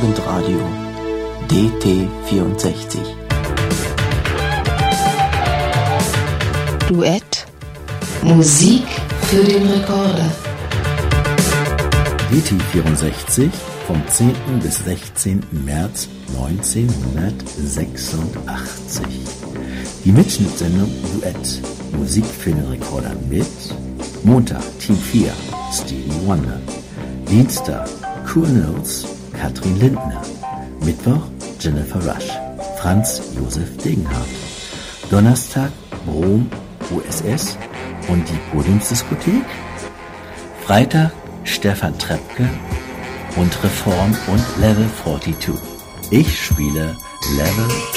Jugendradio DT64. Duett Musik für den Rekorder. DT64 vom 10. bis 16. März 1986. Die Mitschnittsendung Duett Musik für den Rekorder mit Montag Team 4 Stevie Wonder, Dienstag Cool Notes Katrin Lindner, Mittwoch Jennifer Rush, Franz Josef Degenhardt, Donnerstag Brom USS und die Podiumsdiskothek, Freitag Stefan Treppke und Reform und Level 42. Ich spiele Level